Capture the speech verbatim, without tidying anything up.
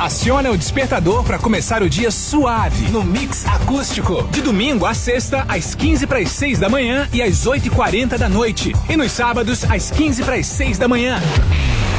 Aciona o despertador para começar o dia suave no Mix Acústico. De domingo a sexta, às quinze para as seis da manhã e às oito e quarenta da noite. E nos sábados, às quinze para as seis da manhã.